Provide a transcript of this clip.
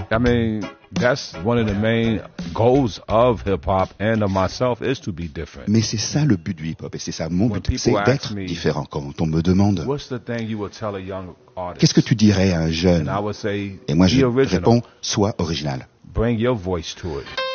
I mean, that's one of the main goals of hip-hop and of myself is to be different. Mais c'est ça le but du hip-hop, et c'est ça mon When but, people c'est ask d'être me, différent. Quand on me demande What's the thing you would tell a young artist? qu'est-ce que tu dirais à un jeune, And I would say, et moi be je original. réponds sois original. Bring your voice to it.